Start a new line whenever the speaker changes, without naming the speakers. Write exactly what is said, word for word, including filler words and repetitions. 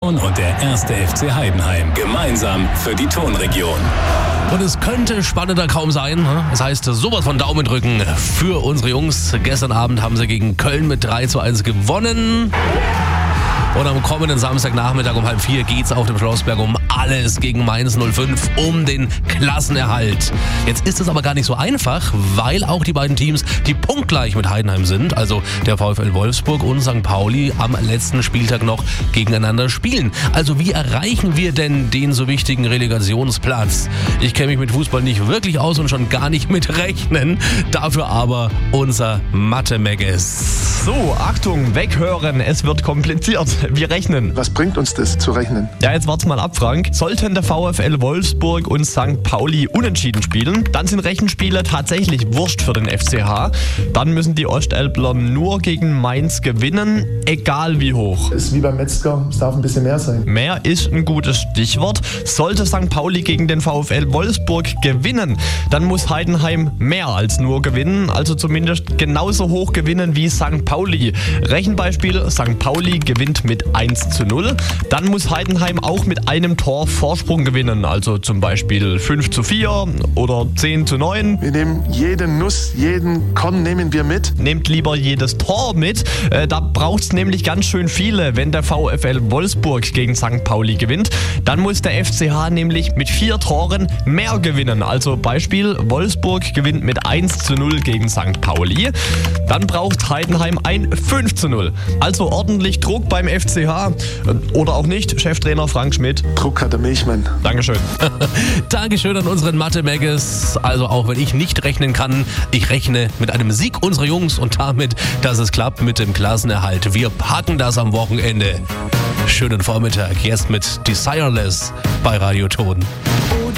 Ton und der erste F C Heidenheim. Gemeinsam für die Tonregion.
Und es könnte spannender kaum sein. Das heißt, sowas von Daumen drücken für unsere Jungs. Gestern Abend haben sie gegen Köln mit drei zu eins gewonnen. Und am kommenden Samstagnachmittag um halb vier geht's auf dem Schlossberg um alles gegen Mainz null fünf, um den Klassenerhalt. Jetzt ist es aber gar nicht so einfach, weil auch die beiden Teams, die punktgleich mit Heidenheim sind, also der VfL Wolfsburg und Sankt Pauli, am letzten Spieltag noch gegeneinander spielen. Also wie erreichen wir denn den so wichtigen Relegationsplatz? Ich kenne mich mit Fußball nicht wirklich aus und schon gar nicht mit Rechnen. Dafür aber unser Mathe-Megas.
So, Achtung, weghören, es wird kompliziert. Wir rechnen.
Was bringt uns das zu rechnen?
Ja, jetzt wart's mal ab, Frank. Sollten der VfL Wolfsburg und Sankt Pauli unentschieden spielen, dann sind Rechenspiele tatsächlich wurscht für den F C H. Dann müssen die Ostelbler nur gegen Mainz gewinnen, egal wie hoch.
Ist wie beim Metzger, es darf ein bisschen mehr sein.
Mehr ist ein gutes Stichwort. Sollte Sankt Pauli gegen den VfL Wolfsburg gewinnen, dann muss Heidenheim mehr als nur gewinnen, also zumindest genauso hoch gewinnen wie Sankt Pauli. Rechenbeispiel, Sankt Pauli gewinnt mit eins zu null. Dann muss Heidenheim auch mit einem Tor Vorsprung gewinnen, also zum Beispiel fünf zu vier oder zehn zu neun.
Wir nehmen jede Nuss, jeden Korn nehmen wir mit.
Nehmt lieber jedes Tor mit. Äh, da braucht es nämlich ganz schön viele, wenn der VfL Wolfsburg gegen Sankt Pauli gewinnt. Dann muss der F C H nämlich mit vier Toren mehr gewinnen. Also Beispiel, Wolfsburg gewinnt mit eins zu null gegen Sankt Pauli. Dann braucht Heidenheim ein fünf zu null. Also ordentlich Druck beim F C H. Oder auch nicht, Cheftrainer Frank Schmidt.
Druck hat der Milchmann.
Dankeschön.
Dankeschön an unseren Mathe-Megas. Also auch wenn ich nicht rechnen kann, ich rechne mit einem Sieg unserer Jungs und damit, dass es klappt mit dem Klassenerhalt. Wir packen das am Wochenende. Schönen Vormittag, jetzt mit Desireless bei Radio Ton.